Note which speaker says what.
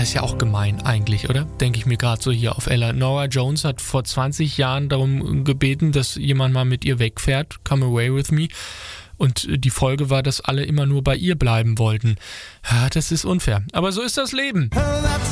Speaker 1: ist ja auch gemein eigentlich, oder? Denke ich mir gerade so hier auf Ella. Norah Jones hat vor 20 Jahren darum gebeten, dass jemand mal mit ihr wegfährt. Come away with me. Und die Folge war, dass alle immer nur bei ihr bleiben wollten. Ja, das ist unfair. Aber so ist das Leben.